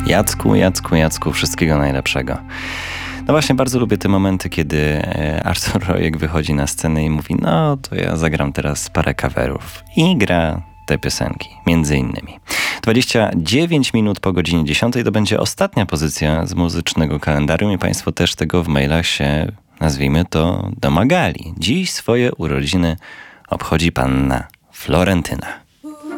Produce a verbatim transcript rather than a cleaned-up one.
Jacku, Jacku, Jacku, wszystkiego najlepszego. No właśnie, bardzo lubię te momenty, kiedy Artur Rojek wychodzi na scenę i mówi: no to ja zagram teraz parę coverów. I gra te piosenki, między innymi. dwadzieścia dziewięć minut po godzinie dziesiątej to będzie ostatnia pozycja z muzycznego kalendarium i Państwo też tego w mailach się, nazwijmy to, domagali. Dziś swoje urodziny obchodzi panna Florentyna.